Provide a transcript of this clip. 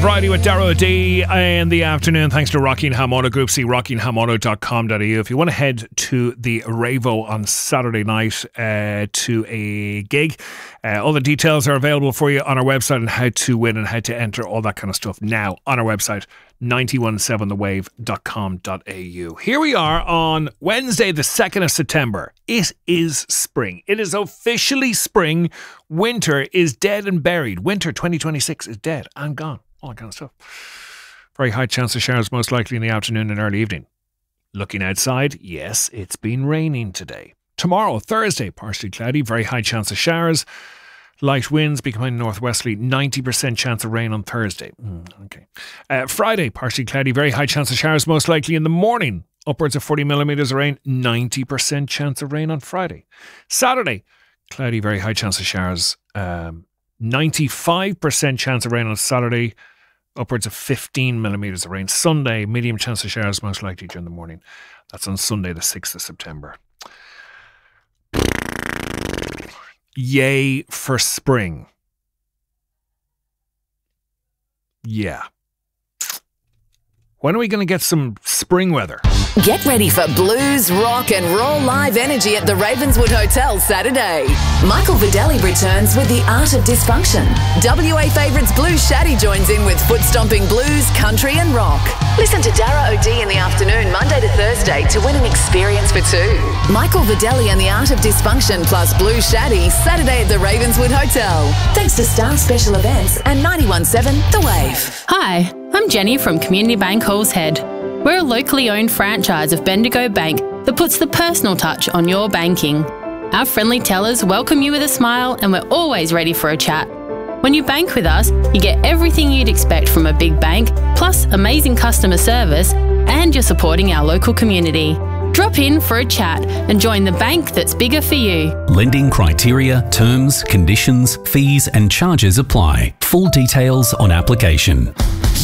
Variety with Darrow D in the afternoon. Thanks to Rocky and Hamono Group. See rockyandhamono.com.au. If you want to head to the Ravo on Saturday night to a gig, all the details are available for you on our website and how to win and how to enter, all that kind of stuff now on our website, 917thewave.com.au. Here we are on Wednesday, the 2nd of September. It is spring. It is officially spring. Winter is dead and buried. Winter 2026 is dead and gone. All that kind of stuff. Very high chance of showers, most likely in the afternoon and early evening. Looking outside, yes, it's been raining today. Tomorrow, Thursday, partially cloudy, very high chance of showers. Light winds becoming northwesterly, 90% chance of rain on Thursday. Okay. Friday, partially cloudy, very high chance of showers, most likely in the morning. Upwards of 40 millimetres of rain, 90% chance of rain on Friday. Saturday, cloudy, very high chance of showers, 95% chance of rain on Saturday, upwards of 15 millimetres of rain. Sunday, medium chance of showers, most likely during the morning. That's on Sunday, the 6th of September. Yay for spring. Yeah. When are we going to get some spring weather? Get ready for blues, rock and roll live energy at the Ravenswood Hotel Saturday. Michael Videlli returns with The Art of Dysfunction. WA favourites Blue Shaddy joins in with foot-stomping blues, country and rock. Listen to Darrow O'D in the afternoon, Monday to Thursday, to win an experience for two. Michael Videlli and The Art of Dysfunction plus Blue Shaddy, Saturday at the Ravenswood Hotel. Thanks to Star Special Events and 91.7 The Wave. Hi, I'm Jenny from Community Bank Halls Head. We're a locally owned franchise of Bendigo Bank that puts the personal touch on your banking. Our friendly tellers welcome you with a smile and we're always ready for a chat. When you bank with us, you get everything you'd expect from a big bank, plus amazing customer service, and you're supporting our local community. Drop in for a chat and join the bank that's bigger for you. Lending criteria, terms, conditions, fees and charges apply. Full details on application.